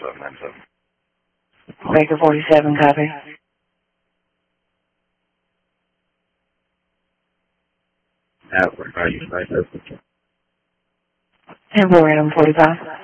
Baker 47, copy. What are you, 5 Temple Random 45.